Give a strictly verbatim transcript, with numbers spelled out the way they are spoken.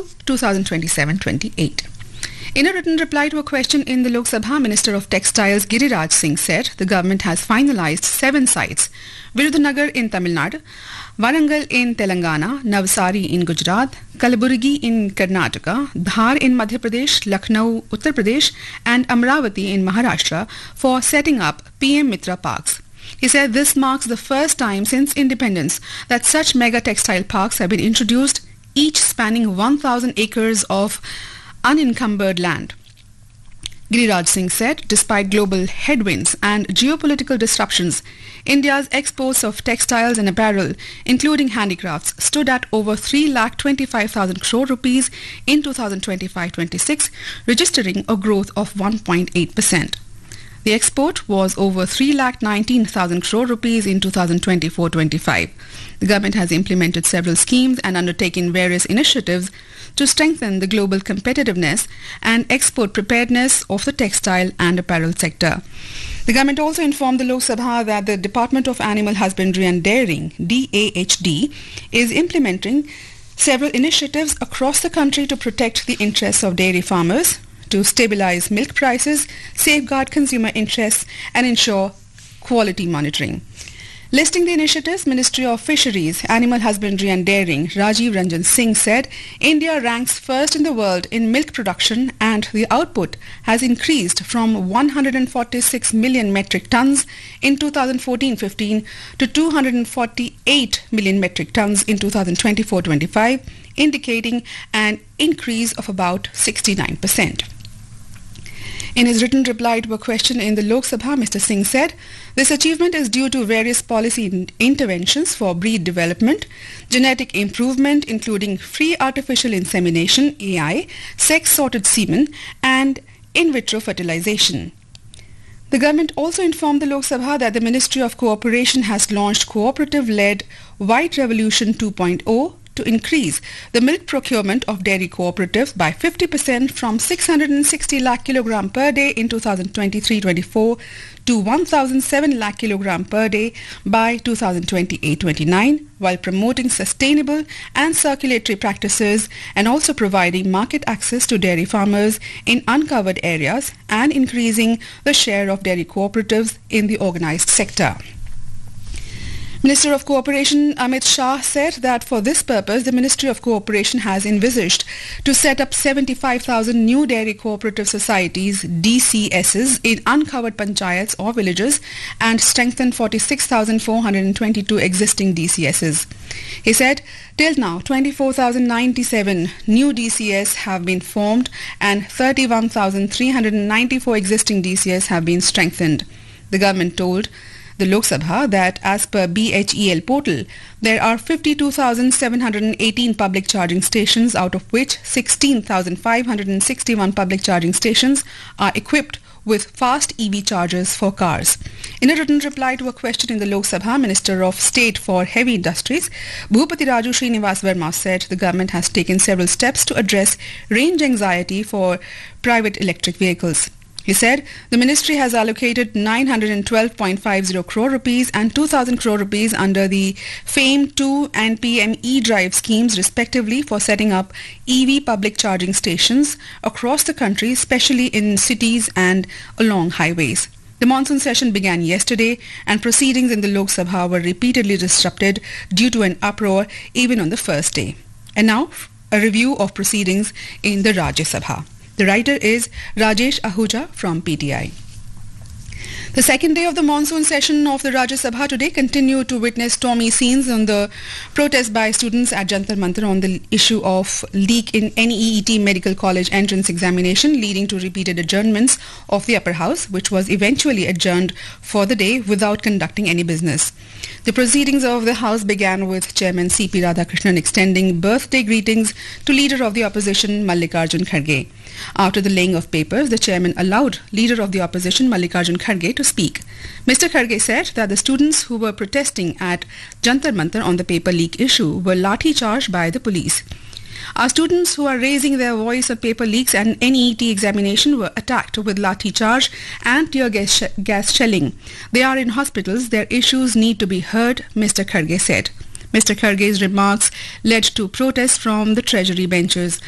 twenty twenty-seven twenty-eight. In a written reply to a question in the Lok Sabha, Minister of Textiles Giriraj Singh said the government has finalized seven sites: Virudhunagar in Tamil Nadu, Warangal in Telangana, Navsari in Gujarat, Kalaburgi in Karnataka, Dhar in Madhya Pradesh, Lucknow, Uttar Pradesh and Amravati in Maharashtra for setting up P M Mitra Parks. He said this marks the first time since independence that such mega textile parks have been introduced, each spanning one thousand acres of unencumbered land. Giriraj Singh said, despite global headwinds and geopolitical disruptions, India's exports of textiles and apparel, including handicrafts, stood at over three lakh twenty-five thousand crore rupees in twenty twenty-five twenty-six, registering a growth of one point eight percent. The export was over three lakh nineteen thousand crore rupees in twenty twenty-four twenty-five. The government has implemented several schemes and undertaken various initiatives to strengthen the global competitiveness and export preparedness of the textile and apparel sector. The government also informed the Lok Sabha that the Department of Animal Husbandry and Dairying, D A H D, is implementing several initiatives across the country to protect the interests of dairy farmers, to stabilize milk prices, safeguard consumer interests and ensure quality monitoring. Listing the initiatives, Ministry of Fisheries, Animal Husbandry and Dairying, Rajiv Ranjan Singh said, India ranks first in the world in milk production and the output has increased from one hundred forty-six million metric tons in two thousand fourteen fifteen to two hundred forty-eight million metric tons in twenty twenty-four twenty-five, indicating an increase of about sixty-nine percent. In his written reply to a question in the Lok Sabha, Mister Singh said, this achievement is due to various policy in- interventions for breed development, genetic improvement including free artificial insemination, A I, sex-sorted semen and in vitro fertilization. The government also informed the Lok Sabha that the Ministry of Cooperation has launched cooperative-led White Revolution two point oh to increase the milk procurement of dairy cooperatives by fifty percent from six hundred sixty lakh kilogram per day in twenty twenty-three twenty-four to one thousand seven lakh kilogram per day by twenty twenty-eight twenty-nine, while promoting sustainable and circulatory practices and also providing market access to dairy farmers in uncovered areas and increasing the share of dairy cooperatives in the organized sector. Minister of Cooperation Amit Shah said that for this purpose, the Ministry of Cooperation has envisaged to set up seventy-five thousand new dairy cooperative societies, D C Ss, in uncovered panchayats or villages and strengthen forty-six thousand four hundred twenty-two existing D C Ss. He said, till now, twenty-four thousand ninety-seven new D C S have been formed and thirty-one thousand three hundred ninety-four existing D C S have been strengthened. The government told the Lok Sabha that as per B H E L portal, there are fifty-two thousand seven hundred eighteen public charging stations, out of which sixteen thousand five hundred sixty-one public charging stations are equipped with fast E V chargers for cars. In a written reply to a question in the Lok Sabha, Minister of State for Heavy Industries, Bhupati Raju Srinivas Verma said the government has taken several steps to address range anxiety for private electric vehicles. He said the ministry has allocated nine hundred twelve point five zero crore rupees and two thousand crore rupees under the FAME two and P M E-Drive schemes respectively for setting up E V public charging stations across the country, especially in cities and along highways. The monsoon session began yesterday and proceedings in the Lok Sabha were repeatedly disrupted due to an uproar even on the first day. And now, a review of proceedings in the Rajya Sabha. The writer is Rajesh Ahuja from P T I. The second day of the monsoon session of the Rajya Sabha today continued to witness stormy scenes on the protest by students at Jantar Mantar on the issue of leak in N E E T Medical College entrance examination, leading to repeated adjournments of the upper house, which was eventually adjourned for the day without conducting any business. The proceedings of the House began with Chairman C P Radhakrishnan extending birthday greetings to Leader of the Opposition Mallikarjun Kharge. After the laying of papers, the Chairman allowed Leader of the Opposition Mallikarjun Kharge to speak. Mister Kharge said that the students who were protesting at Jantar Mantar on the paper leak issue were lathi charged by the police. Our students who are raising their voice on paper leaks and N E E T examination were attacked with lathi charge and tear gas, sh- gas shelling. They are in hospitals. Their issues need to be heard, Mister Kharge said. Mister Kharge's remarks led to protests from the Treasury benches.